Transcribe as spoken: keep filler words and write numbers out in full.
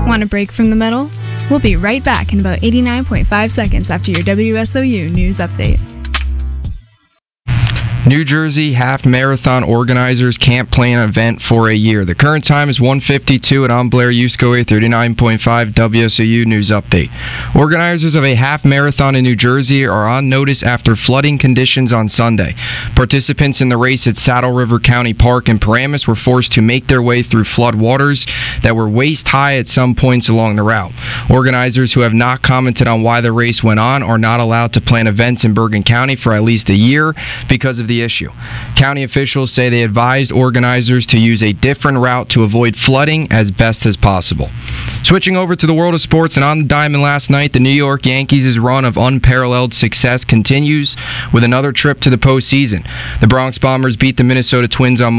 Want a break from the metal? We'll be right back in about eighty-nine point five seconds after your W S O U news update. New Jersey Half Marathon organizers can't plan an event for a year. The current time is one fifty-two, and I'm Blair Yusko, thirty-nine point five W S O U News Update. Organizers of a half marathon in New Jersey are on notice after flooding conditions on Sunday. Participants in the race at Saddle River County Park in Paramus were forced to make their way through flood waters that were waist high at some points along the route. Organizers who have not commented on why the race went on are not allowed to plan events in Bergen County for at least a year because of the issue. County officials say they advised organizers to use a different route to avoid flooding as best as possible. Switching over to the world of sports, and on the diamond last night, the New York Yankees' run of unparalleled success continues with another trip to the postseason. The Bronx Bombers beat the Minnesota Twins on